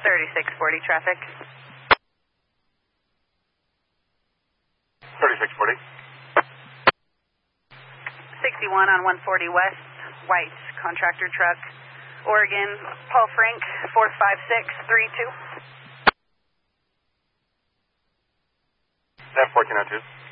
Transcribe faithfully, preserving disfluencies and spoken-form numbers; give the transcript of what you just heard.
thirty-six forty traffic. thirty-six forty. sixty-one on one forty West, white contractor truck, Oregon, Paul Frank, four five six three two. F fourteen oh two.